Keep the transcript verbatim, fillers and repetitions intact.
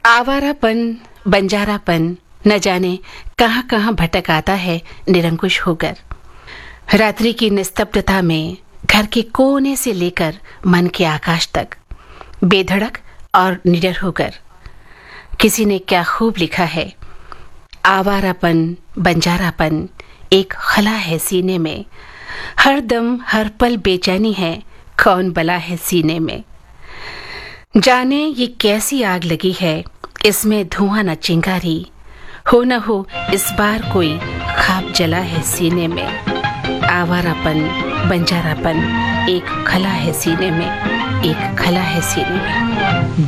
आवारापन, बंजारापन न जाने कहां कहां भटक आता है निरंकुश होकर। रात्रि की निस्तब्धता में घर के कोने से लेकर मन के आकाश तक बेधड़क और निडर होकर। किसी ने क्या खूब लिखा है, आवारापन, बंजारापन एक खला है सीने में, हर दम हर पल बेचैनी है, कौन बला है सीने में। जाने ये कैसी आग लगी है, इसमें धुआं न चिंगारी, हो न हो इस बार कोई खाब जला है सीने में। आवारापन, बंजारापन एक खला है सीने में, एक खला है सीने में।